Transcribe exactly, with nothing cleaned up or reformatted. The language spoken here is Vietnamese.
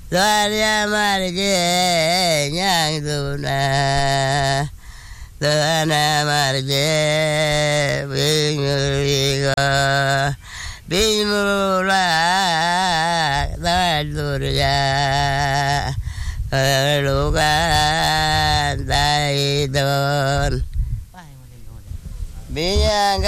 Doria marje nyang duna Dana marje bingurigo Bingula Daduria Lugan Daidon Binyang